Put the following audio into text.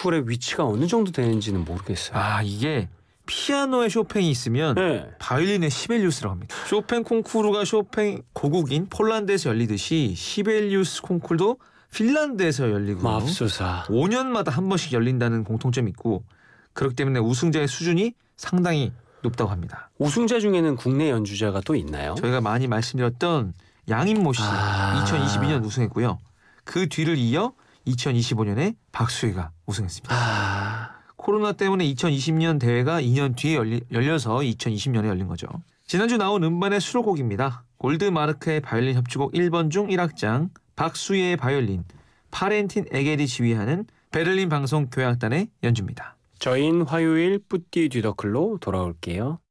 콩쿠르의 위치가 어느 정도 되는지는 모르겠어요. 아, 이게 피아노에 쇼팽이 있으면 네. 바이올린에 시벨리우스라고 합니다. 쇼팽 콩쿠르가 쇼팽 고국인 폴란드에서 열리듯이 시벨리우스 콩쿠르도 핀란드에서 열리고 맙소사. 5년마다 한 번씩 열린다는 공통점이 있고 그렇기 때문에 우승자의 수준이 상당히 높다고 합니다. 우승자 중에는 국내 연주자가 또 있나요? 저희가 많이 말씀드렸던 양인모 씨 2022년 우승했고요. 그 뒤를 이어 2025년에 박수희가 우승했습니다. 코로나 때문에 2020년 대회가 2년 뒤에 열려서 2020년에 열린 거죠. 지난주 나온 음반의 수록곡입니다. 골드마르크의 바이올린 협주곡 1번 중 1악장, 박수희의 바이올린, 파렌틴 에겔이 지휘하는 베를린 방송 교향악단의 연주입니다. 저희는 화요일 뿌띠 뒤더클로 돌아올게요.